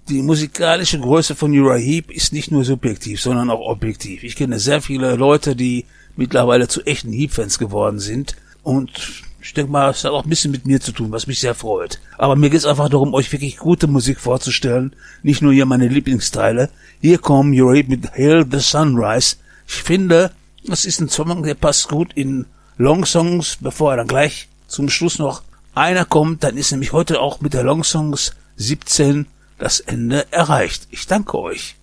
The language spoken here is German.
Die musikalische Größe von Uriah Heep ist nicht nur subjektiv, sondern auch objektiv. Ich kenne sehr viele Leute, die mittlerweile zu echten Heep-Fans geworden sind. Und ich denke mal, es hat auch ein bisschen mit mir zu tun, was mich sehr freut. Aber mir geht es einfach darum, euch wirklich gute Musik vorzustellen. Nicht nur hier meine Lieblingsteile. Hier kommen Uriah Heep mit Hail the Sunrise. Ich finde, das ist ein Song, der passt gut in Long Songs, bevor er dann gleich zum Schluss noch einer kommt. Dann ist nämlich heute auch mit der Long Songs 17 das Ende erreicht. Ich danke euch.